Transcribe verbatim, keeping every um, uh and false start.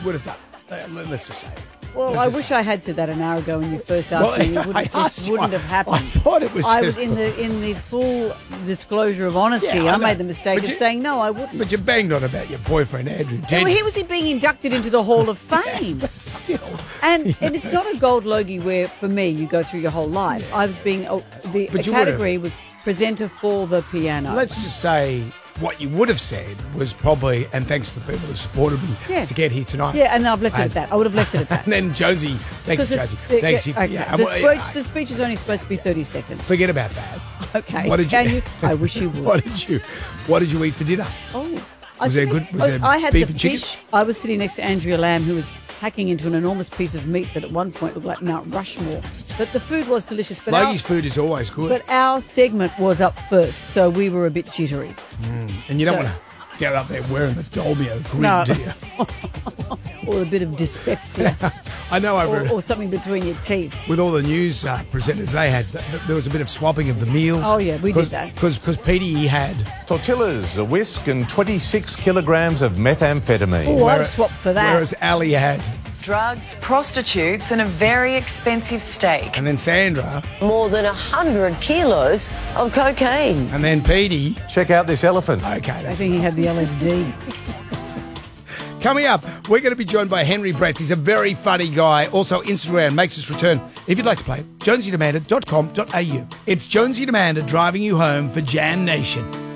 would have done it. Let's just say. Well, Let's I just wish say. I had said that an hour ago when you first asked Well, me. It I wouldn't, asked this you, wouldn't I- have happened. I thought it was I just- was in the in the full disclosure of honesty. Yeah, I I, know. made the mistake But of you- saying no, I wouldn't. But you banged on about your boyfriend, Andrew. Yeah, Did well, you? he was being inducted into the Hall of Fame. But still. And and it's not a gold logie where, for me, you go through your whole life. I was being, oh, the, But the you would've- category was presenter for the piano. Let's just say what you would have said was probably, and thanks to the people who supported me Yeah. to get here tonight. Yeah, and I've left it And- at that. I would have left it at that. And then Jonesy, thank you, Because Jonesy. the, Thanks. yeah, you- okay. yeah, the, well, speech, yeah, the speech is only supposed to be thirty seconds. forget about that. Okay. What did you? Can you? I wish you would. What did you? What did you eat for dinner? Oh, Was I there think- good- was oh, there I had beef the and chicken? fish. I was sitting next to Andrea Lamb, who was hacking into an enormous piece of meat that at one point looked like Mount Rushmore. But the food was delicious. But our, Logie's food is always good, but our segment was up first, so we were a bit jittery. and you don't so- want to get up there wearing the Dolmio grin, No. do you? Or a bit of dyspepsia, I know over or, or something between your teeth. with all the news uh, presenters they had, th- th- there was a bit of swapping of the meals. Oh, yeah, we did that. Because Petey, he had. Tortillas, a whisk, and twenty-six kilograms of methamphetamine. Oh, I'd whereas- swap for that. Whereas Ali had. Drugs, prostitutes, and a very expensive steak. And then Sandra. More than one hundred kilos of cocaine. And then Petey. Check out this elephant. Okay, I that's think he had the L S D. Coming up, we're going to be joined by Henry Bratz. He's a very funny guy. Also, Instagram makes its return. If you'd like to play, jonesy demander dot com dot a u. It's Jonesy Demander driving you home for Jam Nation.